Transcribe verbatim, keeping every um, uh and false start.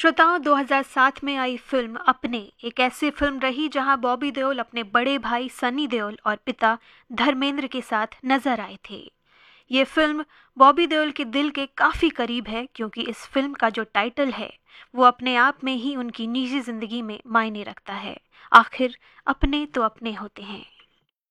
श्रोताओं, दो हज़ार सात में आई फिल्म अपने एक ऐसी फिल्म रही जहां बॉबी देओल अपने बड़े भाई सनी देओल और पिता धर्मेंद्र के साथ नजर आए थे। ये फिल्म बॉबी देओल के दिल के काफी करीब है क्योंकि इस फिल्म का जो टाइटल है वो अपने आप में ही उनकी निजी जिंदगी में मायने रखता है। आखिर अपने तो अपने होते हैं।